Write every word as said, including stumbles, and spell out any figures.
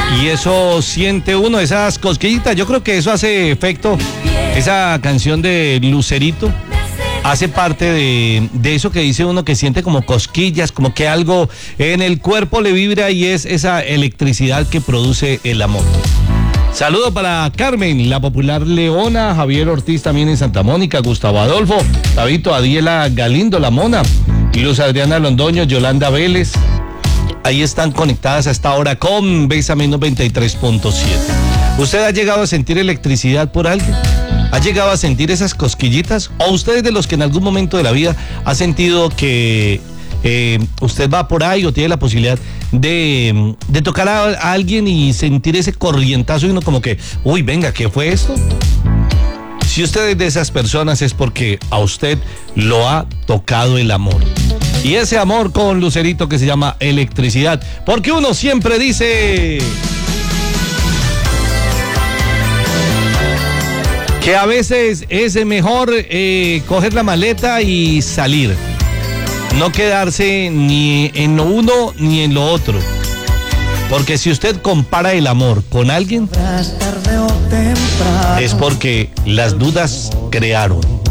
Y eso siente uno, esas cosquillitas. Yo creo que eso hace efecto. Esa canción de Lucerito hace parte de, de eso que dice uno, que siente como cosquillas, como que algo en el cuerpo le vibra, y es esa electricidad que produce el amor. Saludo para Carmen, la popular Leona, Javier Ortiz también en Santa Mónica, Gustavo Adolfo, Tabito, Adiela Galindo, la Mona, Luz Adriana Londoño, Yolanda Vélez. Ahí están conectadas a esta hora con Bésame noventa y tres punto siete. ¿Usted ha llegado a sentir electricidad por alguien? ¿Ha llegado a sentir esas cosquillitas? ¿O usted es de los que en algún momento de la vida ha sentido que eh, usted va por ahí o tiene la posibilidad de, de tocar a, a alguien y sentir ese corrientazo y uno como que, uy, venga, ¿qué fue esto? Si usted es de esas personas es porque a usted lo ha tocado el amor. Y ese amor con Lucerito que se llama electricidad. Porque uno siempre dice que a veces es mejor eh, coger la maleta y salir. No quedarse ni en lo uno ni en lo otro. Porque si usted compara el amor con alguien, es porque las dudas crearon.